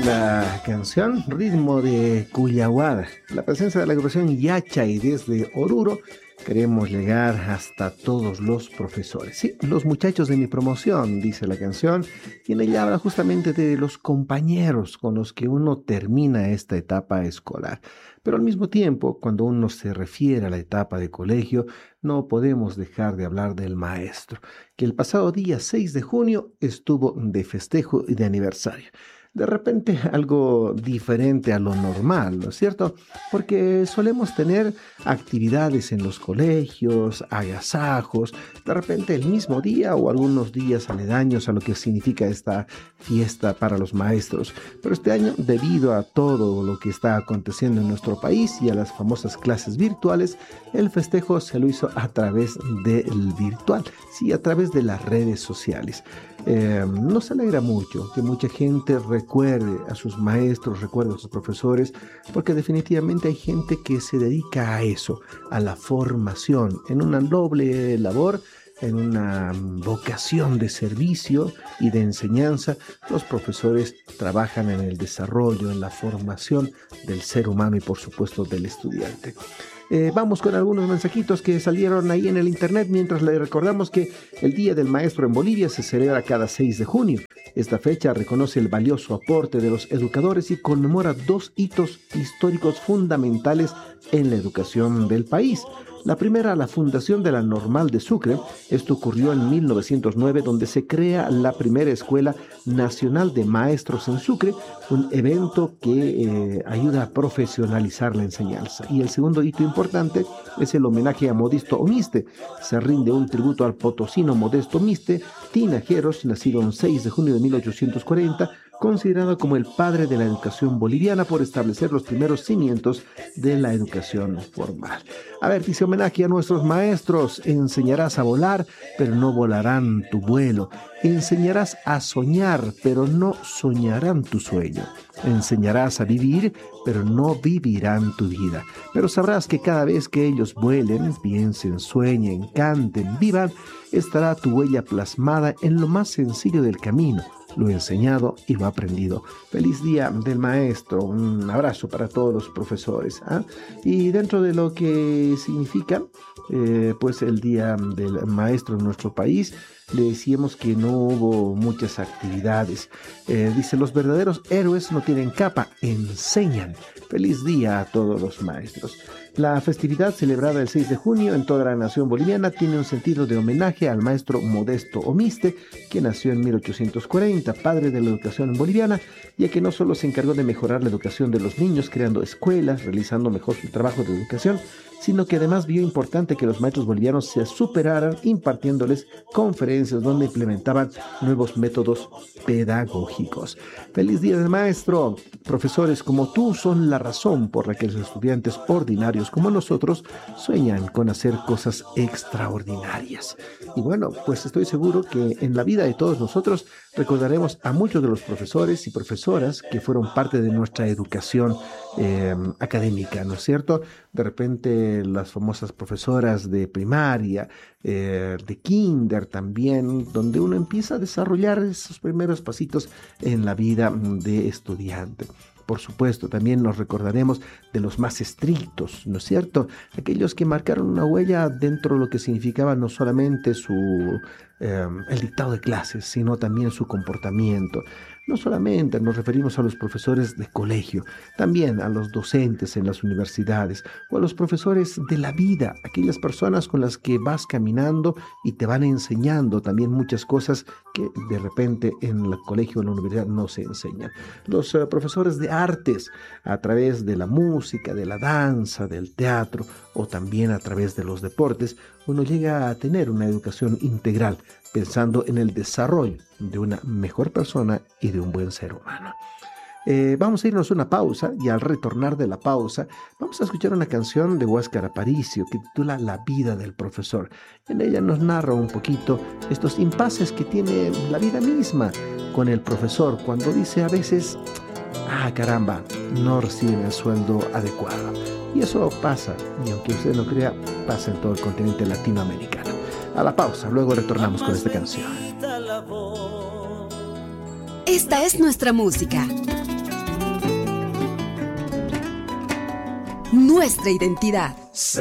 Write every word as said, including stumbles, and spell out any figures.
La canción Ritmo de Cuyahuada, la presencia de la agrupación Yachay desde Oruro. Queremos llegar hasta todos los profesores. Sí, los muchachos de mi promoción, dice la canción, y en ella habla justamente de los compañeros con los que uno termina esta etapa escolar. Pero al mismo tiempo, cuando uno se refiere a la etapa de colegio, no podemos dejar de hablar del maestro, que el pasado día seis de junio estuvo de festejo y de aniversario. De repente algo diferente a lo normal, ¿no es cierto? Porque solemos tener actividades en los colegios, agasajos, de repente el mismo día o algunos días aledaños a lo que significa esta fiesta para los maestros. Pero este año, debido a todo lo que está aconteciendo en nuestro país y a las famosas clases virtuales, el festejo se lo hizo a través del virtual, sí, a través de las redes sociales. Eh, nos alegra mucho que mucha gente recuerde a sus maestros, recuerde a sus profesores, porque definitivamente hay gente que se dedica a eso, a la formación, en una noble labor, en una vocación de servicio y de enseñanza. Los profesores trabajan en el desarrollo, en la formación del ser humano y por supuesto del estudiante. Eh, vamos con algunos mensajitos que salieron ahí en el internet, mientras le recordamos que el Día del Maestro en Bolivia se celebra cada seis de junio. Esta fecha reconoce el valioso aporte de los educadores y conmemora dos hitos históricos fundamentales en la educación del país. La primera, la fundación de la Normal de Sucre. Esto ocurrió en mil novecientos nueve, donde se crea la primera Escuela Nacional de Maestros en Sucre, un evento que eh, ayuda a profesionalizar la enseñanza. Y el segundo hito importante es el homenaje a Modesto Omiste. Se rinde un tributo al potosino Modesto Omiste, tinajeros, nacido el seis de junio de mil ochocientos cuarenta, considerado como el padre de la educación boliviana por establecer los primeros cimientos de la educación formal. A ver, dice homenaje a nuestros maestros: enseñarás a volar, pero no volarán tu vuelo. Enseñarás a soñar, pero no soñarán tu sueño. Enseñarás a vivir, pero no vivirán tu vida. Pero sabrás que cada vez que ellos vuelen, piensen, sueñen, canten, vivan, estará tu huella plasmada en lo más sencillo del camino, lo enseñado y lo aprendido. Feliz Día del Maestro, un abrazo para todos los profesores, ¿eh? Y dentro de lo que significa eh, pues el Día del Maestro en nuestro país, le decíamos que no hubo muchas actividades. Eh, dice: los verdaderos héroes no tienen capa, enseñan. Feliz día a todos los maestros. La festividad, celebrada el seis de junio en toda la nación boliviana, tiene un sentido de homenaje al maestro Modesto Omiste, que nació en mil ochocientos cuarenta, padre de la educación boliviana, ya que no solo se encargó de mejorar la educación de los niños, creando escuelas, realizando mejor su trabajo de educación, sino que además vio importante que los maestros bolivianos se superaran, impartiéndoles conferencias donde implementaban nuevos métodos pedagógicos. ¡Feliz Día del Maestro! Profesores como tú son la razón por la que los estudiantes ordinarios como nosotros sueñan con hacer cosas extraordinarias. Y bueno, pues estoy seguro que en la vida de todos nosotros recordaremos a muchos de los profesores y profesoras que fueron parte de nuestra educación eh, académica, ¿no es cierto? De repente las famosas profesoras de primaria, eh, de kinder también, donde uno empieza a desarrollar esos primeros pasitos en la vida de estudiante. Por supuesto, también nos recordaremos de los más estrictos, ¿no es cierto? Aquellos que marcaron una huella dentro de lo que significaba no solamente su, eh, el dictado de clases, sino también su comportamiento. No solamente nos referimos a los profesores de colegio, también a los docentes en las universidades o a los profesores de la vida, aquellas personas con las que vas caminando y te van enseñando también muchas cosas que de repente en el colegio o en la universidad no se enseñan. Los uh, profesores de artes, a través de la música, de la danza, del teatro o también a través de los deportes, uno llega a tener una educación integral, pensando en el desarrollo de una mejor persona y de un buen ser humano. Eh, vamos a irnos a una pausa y al retornar de la pausa vamos a escuchar una canción de Huáscar Aparicio que titula La vida del profesor. En ella nos narra un poquito estos impases que tiene la vida misma con el profesor cuando dice a veces: ah, caramba, no reciben el sueldo adecuado. Y eso pasa, y aunque usted no crea, pasa en todo el continente latinoamericano. A la pausa, luego retornamos con esta canción. Esta es nuestra música. nuestra identidad.